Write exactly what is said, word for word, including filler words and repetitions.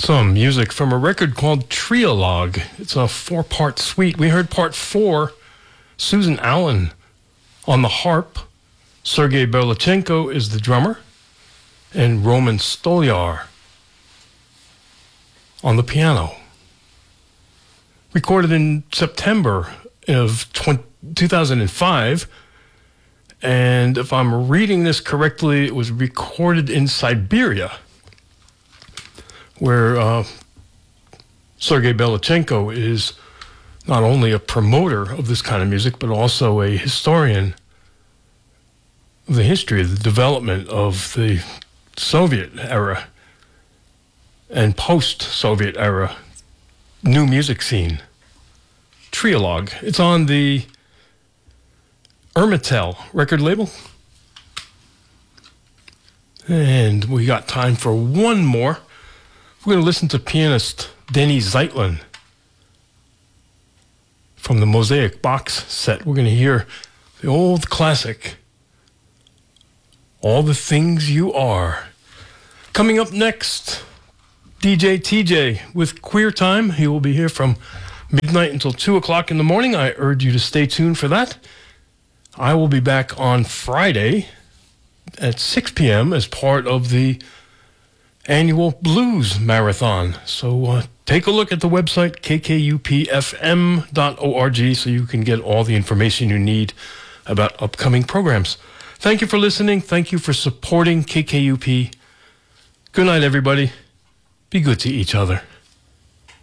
Some music from a record called Trialogue. It's a four-part suite. We heard part four, Susan Allen on the harp, Sergei Berlichenko is the drummer, and Roman Stolyar on the piano. Recorded in September of two thousand five, and if I'm reading this correctly, it was recorded in Siberia, where uh, Sergei Berlichenko is not only a promoter of this kind of music, but also a historian of the history of the development of the Soviet era and post-Soviet era new music scene. Trialogue. It's on the Ermitel record label. And we got time for one more. We're going to listen to pianist Denny Zeitlin from the Mosaic Box set. We're going to hear the old classic, All the Things You Are. Coming up next, D J T J with Queer Time. He will be here from midnight until two o'clock in the morning. I urge you to stay tuned for that. I will be back on Friday at six p.m. as part of the annual Blues Marathon. So uh, take a look at the website, k k u p f m dot org, so you can get all the information you need about upcoming programs. Thank you for listening. Thank you for supporting K K U P. Good night, everybody. Be good to each other.